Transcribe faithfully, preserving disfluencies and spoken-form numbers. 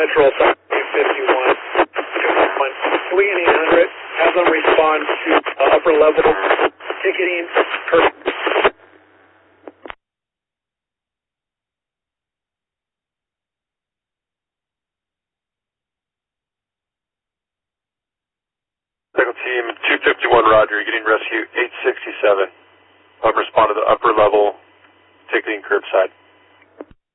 Metro two fifty-one. Fleet eight hundred, have them respond to uh, upper level ticketing. Medical team two fifty-one, Roger. You're getting rescue eight sixty-seven. I've responded to upper level ticketing curbside.